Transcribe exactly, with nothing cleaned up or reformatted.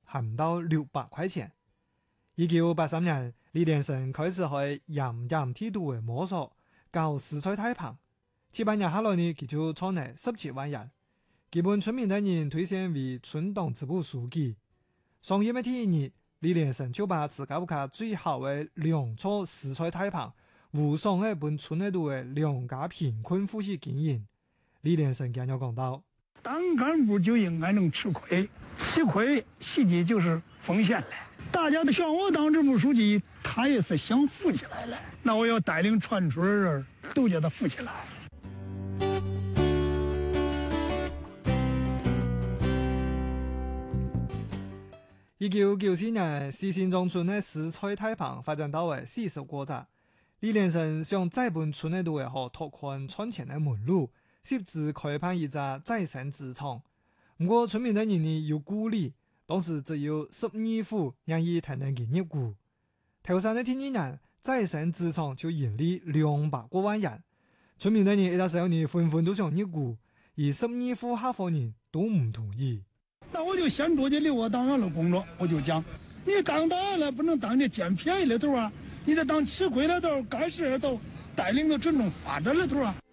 還唔到六百塊錢。一九八三年，李連成開始喺鹽鹽鐵路嘅摸索，搞蔬菜大棚。七八年下來呢，佢就創立十七萬人，基本村民等人推薦為村黨支部書記。上一月第一日，李連成就把自家屋企最好嘅兩座蔬菜大棚，護送喺本村呢度嘅兩家貧困戶去經營。李連成咁樣講到： 當幹部就應該能吃虧，吃虧實際就是奉獻了。大家都像我當支部書記，他也是想富起來了，那我要帶領全村人都叫他富起來。 一九九四年，四線莊村嘅蔬菜大棚發展到為四十個隻。李連成想在本村呢度嘅可拓寬賺錢嘅門路，設置開辦一隻再生紙廠。不過村民等人呢有顧慮。當時只有十二戶願意談談嘅入股，頭三的第二年，再生紙廠就盈利兩百多萬元。村民呢年一到時候呢，紛紛都想入股，而十二戶下方人都唔同意。 那我就先做啲留我黨員的工作，我就講，你當黨員了不能當你撿便宜的頭啊，你得當吃虧的頭，幹事的頭，帶領着群眾發展的頭啊。